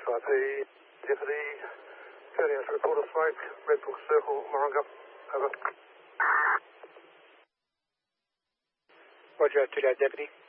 SIP, deputy, 30 hours report of smoke, Red Brook Circle, Moronga. Over. Roger, to that deputy.